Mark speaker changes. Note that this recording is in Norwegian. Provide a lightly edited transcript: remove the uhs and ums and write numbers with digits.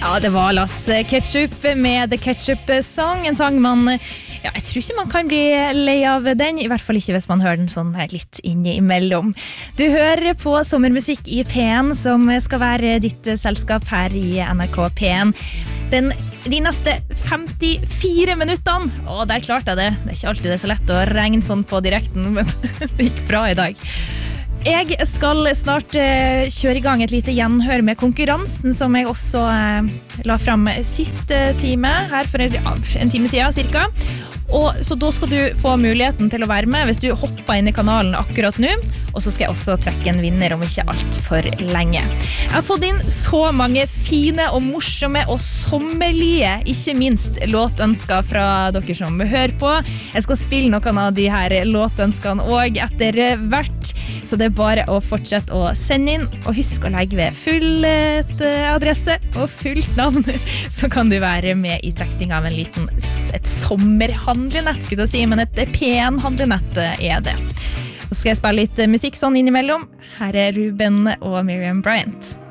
Speaker 1: Ja, det var Lasse Ketchup med The Ketchup Song, en sang man, ja, jeg tror ikke man kan bli lei av den, i hvert fall ikke hvis man hører den sånn her litt innimellom. Du hører på sommermusikk i P1, som skal være ditt selskap her i NRK P1. De neste 54 minuttene, der klarte jeg det. Det er ikke alltid det er så lett å regne sånn på direkten, men det gikk bra i dag. Jeg skal snart kjøre i gang et lite gjenhør med konkurransen som jeg også la frem siste time, her for en time siden cirka. Og så da skal du få muligheten til å være med hvis du hopper inn i kanalen akkurat nå, og så skal jeg også trekke en vinner om ikke alt for lenge. Jeg har fått inn så mange fine og morsomme og sommerlige, ikke minst låtønsker fra dere som hører på. Jeg skal spille noen av de her låtønskene og etter hvert, så det er bare å fortsette å sende inn, og husk å legge ved full adresse og fullt navn, så kan du være med i trekning av et sommerhandlenett, skulle jeg si, men et P1-handlenett er det. Så skal jeg spille litt musikk sånn innimellom. Her er Ruben og Miriam Bryant.